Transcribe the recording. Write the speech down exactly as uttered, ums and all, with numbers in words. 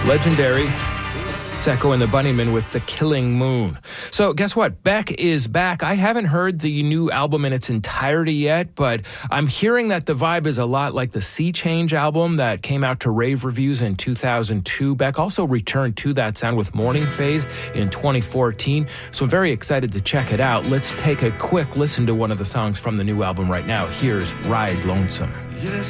Legendary. It's Echo and the Bunnymen with The Killing Moon. So guess what? Beck is back. I haven't heard the new album in its entirety yet, but I'm hearing that the vibe is a lot like the Sea Change album that came out to rave reviews in two thousand two. Beck also returned to that sound with Morning Phase in twenty fourteen. So I'm very excited to check it out. Let's take a quick listen to one of the songs from the new album right now. Here's Ride Lonesome. Yes.